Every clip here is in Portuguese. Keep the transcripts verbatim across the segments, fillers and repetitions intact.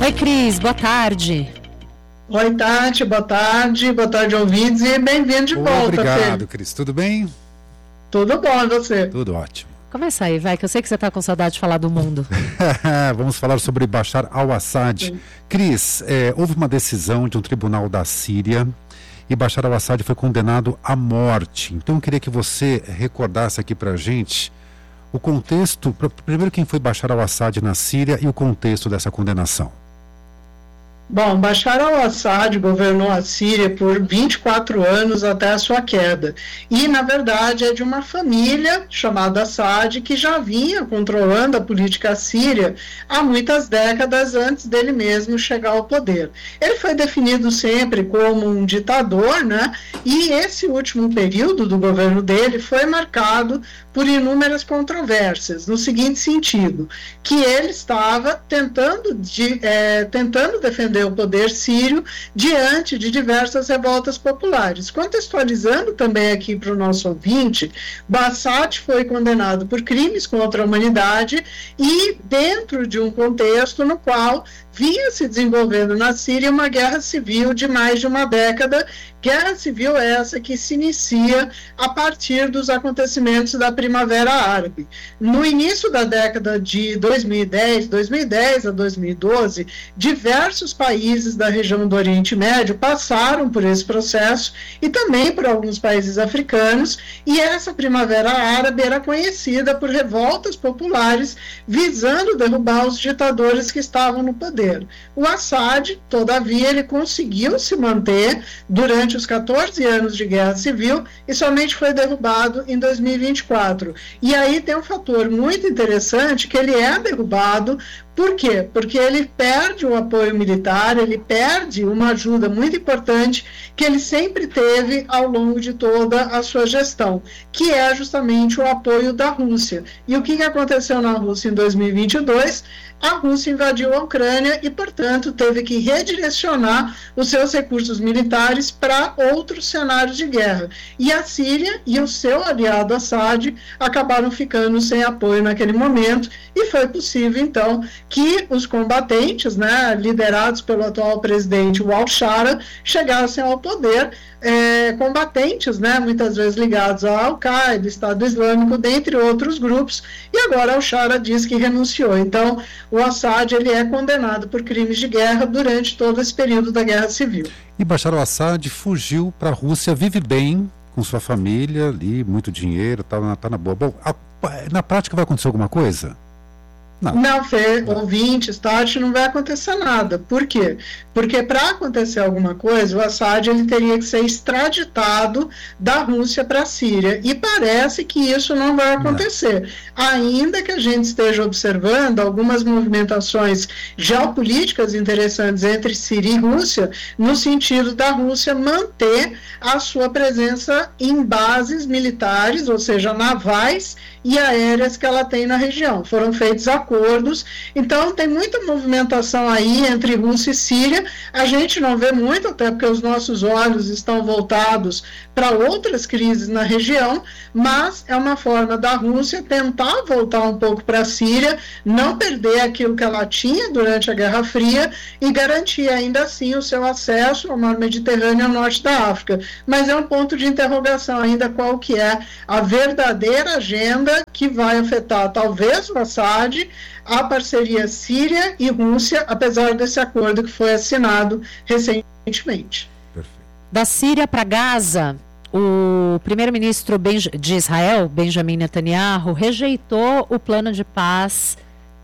Oi, Cris, boa tarde. Oi, Tati, boa tarde, boa tarde, ouvintes, e bem-vindo de volta. Obrigado, Cris, tudo bem? Tudo bom, e você? Tudo ótimo. Começa aí, vai, que eu sei que você está com saudade de falar do mundo. Vamos falar sobre Bashar al-Assad. Sim. Cris, é, houve uma decisão de um tribunal da Síria e Bashar al-Assad foi condenado à morte. Então eu queria que você recordasse aqui pra gente o contexto, primeiro quem foi Bashar al-Assad na Síria e o contexto dessa condenação. Bom, Bashar al-Assad governou a Síria por vinte e quatro anos até a sua queda. E, na verdade, é de uma família chamada Assad que já vinha controlando a política síria há muitas décadas antes dele mesmo chegar ao poder. Ele foi definido sempre como um ditador, né? E esse último período do governo dele foi marcado por inúmeras controvérsias, no seguinte sentido, que ele estava tentando, de, é, tentando defender o poder sírio diante de diversas revoltas populares. Contextualizando também aqui para o nosso ouvinte, Assad foi condenado por crimes contra a humanidade e dentro de um contexto no qual vinha se desenvolvendo na Síria uma guerra civil de mais de uma década, guerra civil essa que se inicia a partir dos acontecimentos da Primavera Árabe. No início da década de dois mil e dez, dois mil e dez a dois mil e doze, diversos países da região do Oriente Médio passaram por esse processo e também por alguns países africanos, e essa Primavera Árabe era conhecida por revoltas populares visando derrubar os ditadores que estavam no poder. O Assad, todavia, ele conseguiu se manter durante os catorze anos de guerra civil e somente foi derrubado em dois mil e vinte e quatro. E aí tem um fator muito interessante, que ele é derrubado. Por quê? Porque ele perde o apoio militar, ele perde uma ajuda muito importante que ele sempre teve ao longo de toda a sua gestão, que é justamente o apoio da Rússia. E o que aconteceu na Rússia em dois mil e vinte e dois? A Rússia invadiu a Ucrânia e, portanto, teve que redirecionar os seus recursos militares para outros cenários de guerra. E a Síria e o seu aliado Assad acabaram ficando sem apoio naquele momento, e foi possível, então, que os combatentes, né, liderados pelo atual presidente, o al-Shara, chegassem ao poder, é, combatentes, né, muitas vezes ligados à Al-Qaeda, Estado Islâmico, dentre outros grupos, e agora al-Shara diz que renunciou. Então, o Assad ele é condenado por crimes de guerra durante todo esse período da Guerra Civil. E Bashar al-Assad fugiu para a Rússia, vive bem com sua família ali, muito dinheiro, está na, tá na boa. Bom, a, na prática vai acontecer alguma coisa? Não, não Fê, ouvintes, Tati, não vai acontecer nada. Por quê? Porque para acontecer alguma coisa, o Assad ele teria que ser extraditado da Rússia para a Síria. E parece que isso não vai acontecer. Não. Ainda que a gente esteja observando algumas movimentações geopolíticas interessantes entre Síria e Rússia, no sentido da Rússia manter a sua presença em bases militares, ou seja, navais e aéreas que ela tem na região. Foram feitos acordos, então tem muita movimentação aí entre Rússia e Síria. A gente não vê muito, até porque os nossos olhos estão voltados para outras crises na região, mas é uma forma da Rússia tentar voltar um pouco para a Síria, não perder aquilo que ela tinha durante a Guerra Fria e garantir ainda assim o seu acesso ao mar Mediterrâneo e ao norte da África. Mas é um ponto de interrogação ainda qual que é a verdadeira agenda que vai afetar talvez o Assad, a parceria Síria e Rússia, apesar desse acordo que foi assinado recentemente. Da Síria para Gaza, o primeiro-ministro de Israel, Benjamin Netanyahu, rejeitou o plano de paz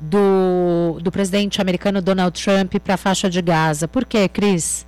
do, do presidente americano Donald Trump para a faixa de Gaza. Por quê, Cris?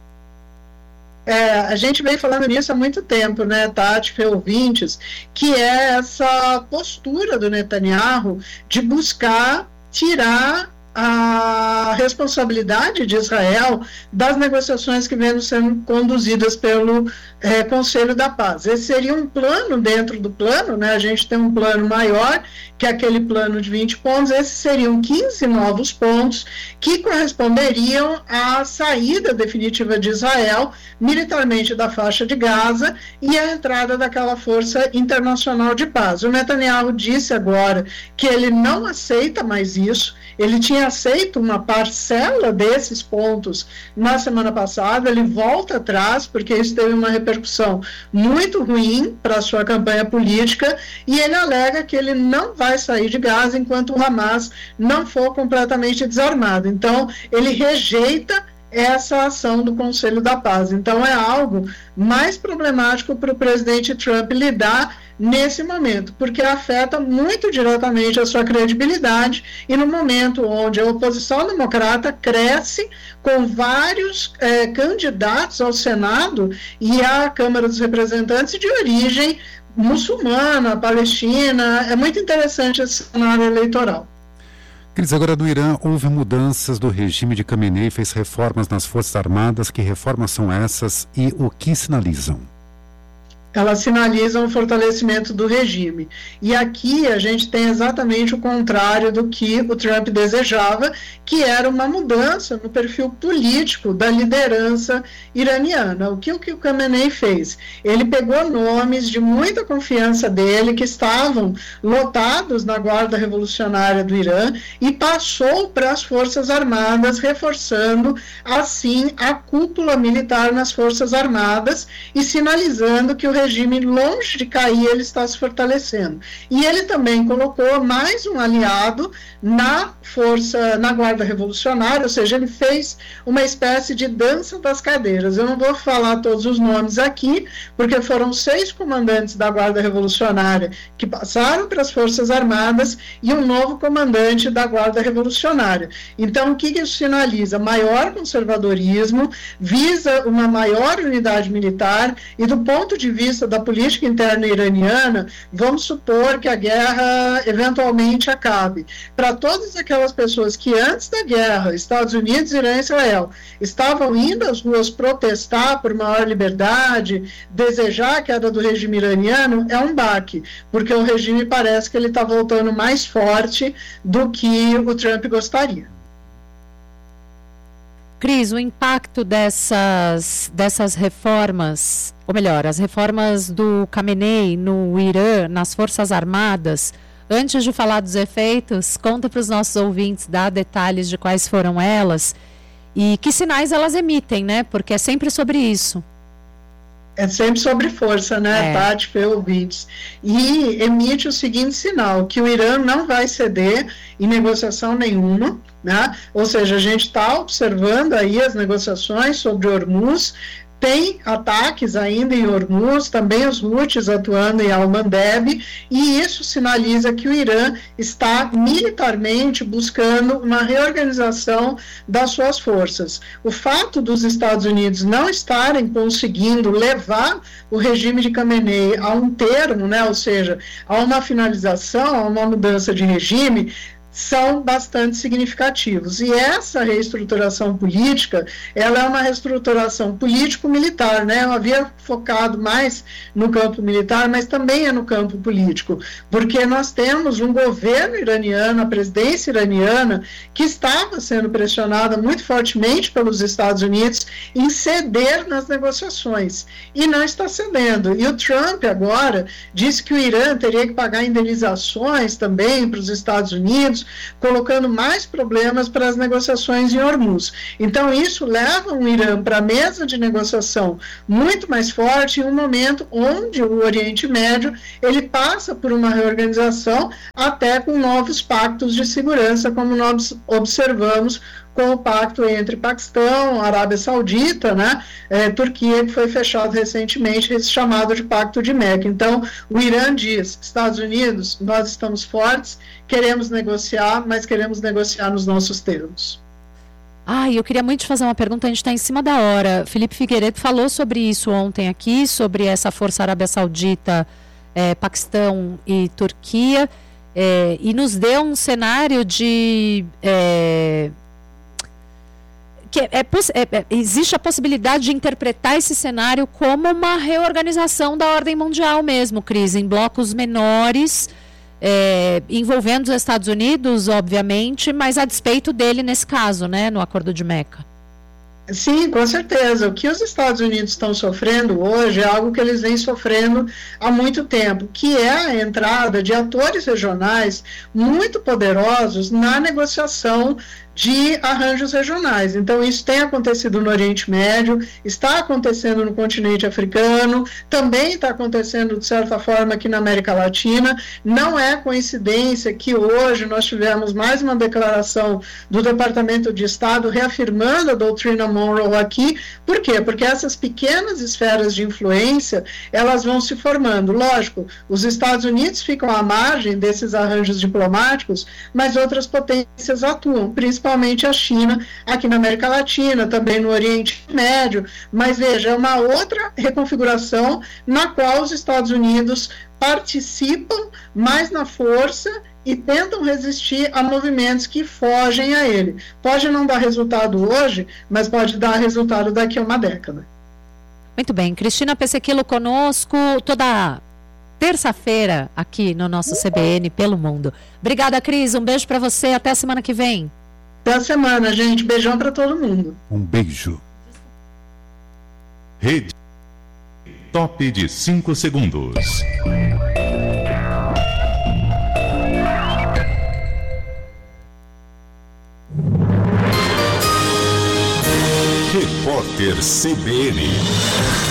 É, a gente vem falando nisso há muito tempo, né, Tati, ouvintes, que é essa postura do Netanyahu de buscar tirar a responsabilidade de Israel das negociações que vêm sendo conduzidas pelo é, Conselho da Paz. Esse seria um plano dentro do plano, né? A gente tem um plano maior, que é aquele plano de vinte pontos, esses seriam quinze novos pontos que corresponderiam à saída definitiva de Israel militarmente da faixa de Gaza e a entrada daquela força internacional de paz. O Netanyahu disse agora que ele não aceita mais isso. Ele tinha tem aceito uma parcela desses pontos na semana passada, ele volta atrás, porque isso teve uma repercussão muito ruim para a sua campanha política, e ele alega que ele não vai sair de Gaza enquanto o Hamas não for completamente desarmado. Então, ele rejeita essa ação do Conselho da Paz. Então, é algo mais problemático para o presidente Trump lidar nesse momento, porque afeta muito diretamente a sua credibilidade, e no momento onde a oposição democrata cresce com vários eh, candidatos ao Senado e à Câmara dos Representantes de origem muçulmana, palestina. É muito interessante esse cenário eleitoral. Cris, agora no Irã houve mudanças do regime de Khamenei, fez reformas nas Forças Armadas. Que reformas são essas e o que sinalizam? Elas sinalizam o fortalecimento do regime. E aqui a gente tem exatamente o contrário do que o Trump desejava, que era uma mudança no perfil político da liderança iraniana. O que o, que o Khamenei fez? Ele pegou nomes de muita confiança dele, que estavam lotados na Guarda Revolucionária do Irã, e passou para as Forças Armadas, reforçando assim a cúpula militar nas Forças Armadas e sinalizando que o regime, longe de cair, ele está se fortalecendo. E ele também colocou mais um aliado na força, na Guarda Revolucionária, ou seja, ele fez uma espécie de dança das cadeiras. Eu não vou falar todos os nomes aqui, porque foram seis comandantes da Guarda Revolucionária que passaram para as Forças Armadas e um novo comandante da Guarda Revolucionária. Então, o que isso sinaliza? Maior conservadorismo, visa uma maior unidade militar, e do ponto de vista da política interna iraniana, vamos supor que a guerra eventualmente acabe. Para todas aquelas pessoas que antes da guerra, Estados Unidos, Irã e Israel, estavam indo às ruas protestar por maior liberdade, desejar a queda do regime iraniano, é um baque, porque o regime parece que ele está voltando mais forte do que o Trump gostaria. Cris, o impacto dessas, dessas reformas, ou melhor, as reformas do Khamenei no Irã, nas Forças Armadas, antes de falar dos efeitos, conta para os nossos ouvintes, dá detalhes de quais foram elas e que sinais elas emitem, né? Porque é sempre sobre isso. É sempre sobre força, né, é. Tati, ouvintes. E emite o seguinte sinal, que o Irã não vai ceder em negociação nenhuma, né? Ou seja, a gente está observando aí as negociações sobre Hormuz. Tem ataques ainda em Hormuz, também os Houthis atuando em Al-Mandeb, e isso sinaliza que o Irã está militarmente buscando uma reorganização das suas forças. O fato dos Estados Unidos não estarem conseguindo levar o regime de Khamenei a um termo, né, ou seja, a uma finalização, a uma mudança de regime, são bastante significativos. E essa reestruturação política, ela é uma reestruturação político-militar, né? Eu havia focado mais no campo militar, mas também é no campo político, porque nós temos um governo iraniano, a presidência iraniana, que estava sendo pressionada muito fortemente pelos Estados Unidos em ceder nas negociações, e não está cedendo. E o Trump agora disse que o Irã teria que pagar indenizações também para os Estados Unidos, colocando mais problemas para as negociações em Hormuz. Então isso leva o Irã para a mesa de negociação muito mais forte, em um momento onde o Oriente Médio ele passa por uma reorganização, até com novos pactos de segurança, como nós observamos com o pacto entre Paquistão, Arábia Saudita, né, é, Turquia, que foi fechado recentemente, esse chamado de Pacto de Meca. Então, o Irã diz, Estados Unidos, nós estamos fortes, queremos negociar, mas queremos negociar nos nossos termos. Ah, eu queria muito te fazer uma pergunta, a gente está em cima da hora. Felipe Figueiredo falou sobre isso ontem aqui, sobre essa força Arábia Saudita, é, Paquistão e Turquia, é, e nos deu um cenário de... É, que é, é, é, existe a possibilidade de interpretar esse cenário como uma reorganização da ordem mundial mesmo, Cris, em blocos menores, é, envolvendo os Estados Unidos, obviamente, mas a despeito dele nesse caso, né, no Acordo de Meca. Sim, com certeza. O que os Estados Unidos estão sofrendo hoje é algo que eles vêm sofrendo há muito tempo, que é a entrada de atores regionais muito poderosos na negociação de arranjos regionais. Então, isso tem acontecido no Oriente Médio, está acontecendo no continente africano, também está acontecendo, de certa forma, aqui na América Latina. Não é coincidência que hoje nós tivemos mais uma declaração do Departamento de Estado reafirmando a doutrina Monroe aqui. Por quê? Porque essas pequenas esferas de influência, elas vão se formando. Lógico, os Estados Unidos ficam à margem desses arranjos diplomáticos, mas outras potências atuam, principalmente principalmente a China, aqui na América Latina, também no Oriente Médio, mas veja, é uma outra reconfiguração na qual os Estados Unidos participam mais na força e tentam resistir a movimentos que fogem a ele. Pode não dar resultado hoje, mas pode dar resultado daqui a uma década. Muito bem, Cristina Pesequilo conosco toda terça-feira aqui no nosso C B N Pelo Mundo. Obrigada, Cris, um beijo para você, até a semana que vem. Até a semana, gente. Beijão para todo mundo. Um beijo. Rede Top de cinco segundos. Repórter C B N.